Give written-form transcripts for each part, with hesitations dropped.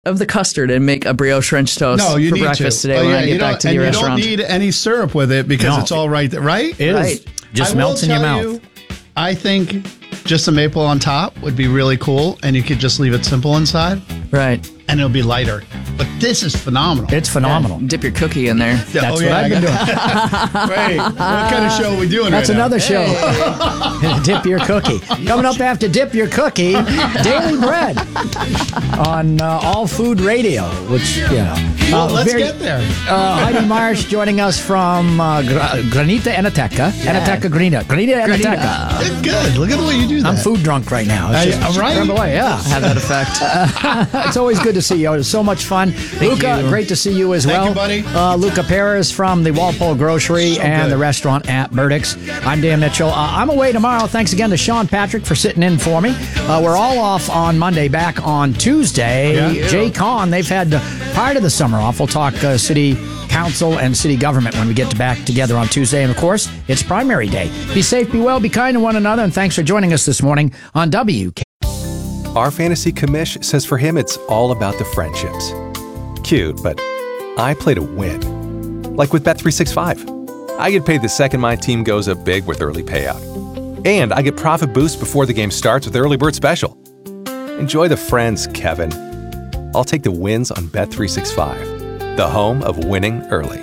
of the custard and make a brioche French toast for breakfast today when I get back to the restaurant. You don't need any syrup with it because it's all right there, right? It is. Just melts in your mouth. I think just a maple on top would be really cool, and you could just leave it simple inside. Right. And it'll be lighter. But this is phenomenal. It's phenomenal. Yeah, dip your cookie in there. That's what I've been doing. Wait, what kind of show are we doing That's right another show. Dip your cookie. Coming up after Dip Your Cookie, Daily Bread on All Food Radio, which, let's get there. Heidi Marsh joining us from Granita Enoteca. Enoteca Granita. Granita Enoteca. It's good. Look at the way you do that. I'm food drunk right now. It's just right? away, yeah. Have that effect. It's always good to see you. It's so much fun. Luca, great to see you as well. Thank you, buddy. Luca Perez from the Walpole Grocery and the restaurant at Burdick's. I'm Dan Mitchell. I'm away tomorrow. Thanks again to Sean Patrick for sitting in for me. We're all off on Monday, back on Tuesday. Yeah. Jay Kahn, they've had part of the summer off. We'll talk city council and city government when we get back together on Tuesday. And, of course, it's primary day. Be safe, be well, be kind to one another, and thanks for joining us this morning on WK. Our fantasy commish says for him it's all about the friendships. Cute, but I play to win. Like with Bet365. I get paid the second my team goes up big with early payout. And I get profit boost before the game starts with Early Bird Special. Enjoy the friends, Kevin. I'll take the wins on Bet365, the home of winning early.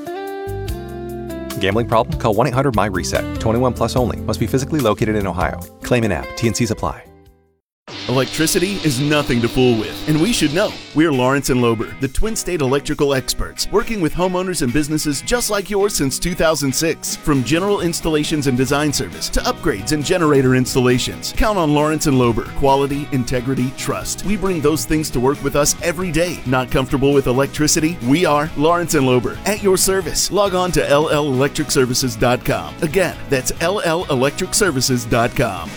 Gambling problem? Call 1-800-MY-RESET. 21 plus only. Must be physically located in Ohio. Claim in app. T&Cs apply. Electricity is nothing to fool with, and we should know. We're Lawrence and Lober, the Twin State electrical experts, working with homeowners and businesses just like yours since 2006. From general installations and design service to upgrades and generator installations, count on Lawrence and Lober. Quality, integrity, trust. We bring those things to work with us every day. Not comfortable with electricity? We are Lawrence and Lober, at your service. Log on to LLElectricServices.com. Again, that's LLElectricServices.com.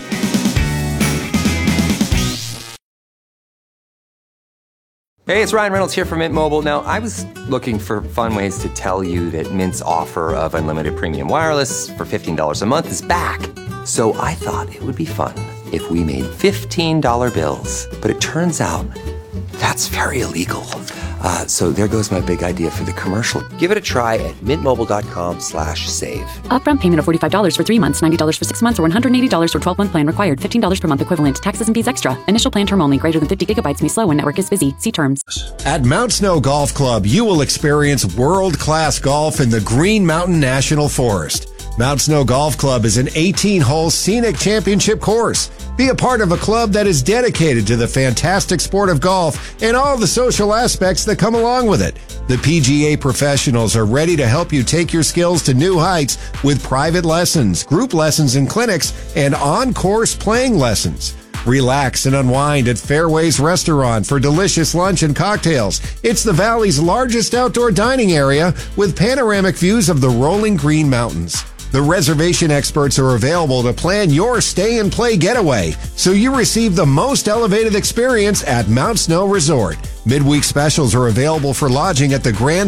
Hey, it's Ryan Reynolds here from Mint Mobile. Now, I was looking for fun ways to tell you that Mint's offer of unlimited premium wireless for $15 a month is back. So I thought it would be fun if we made $15 bills. But it turns out that's very illegal. So there goes my big idea for the commercial. Give it a try at mintmobile.com/save. Upfront payment of $45 for 3 months, $90 for 6 months, or $180 for 12-month plan required. $15 per month equivalent. Taxes and fees extra. Initial plan term only. Greater than 50 gigabytes may slow when network is busy. See terms. At Mount Snow Golf Club, you will experience world-class golf in the Green Mountain National Forest. Mount Snow Golf Club is an 18-hole scenic championship course. Be a part of a club that is dedicated to the fantastic sport of golf and all the social aspects that come along with it. The PGA professionals are ready to help you take your skills to new heights with private lessons, group lessons and clinics, and on-course playing lessons. Relax and unwind at Fairways Restaurant for delicious lunch and cocktails. It's the Valley's largest outdoor dining area with panoramic views of the rolling Green Mountains. The reservation experts are available to plan your stay and play getaway, so you receive the most elevated experience at Mount Snow Resort. Midweek specials are available for lodging at the Grand